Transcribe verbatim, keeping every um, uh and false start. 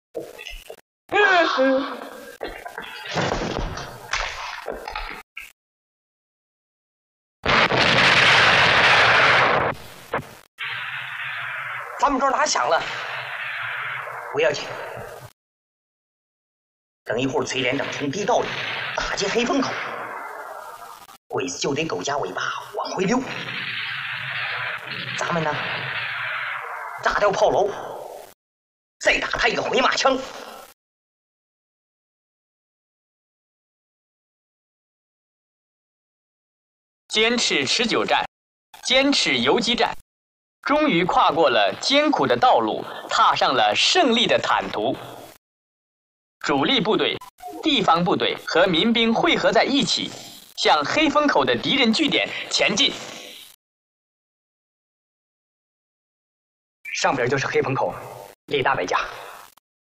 咱们这儿打响了，不要紧。等一会儿，崔连长从地道里打进黑风口，鬼子就得狗夹尾巴往回溜。咱们呢，炸掉炮楼，再打他一个回马枪。 坚持持久战，坚持游击战，终于跨过了艰苦的道路，踏上了胜利的坦途。主力部队、地方部队和民兵汇合在一起，向黑风口的敌人据点前进。 上边就是黑风口，离大北家。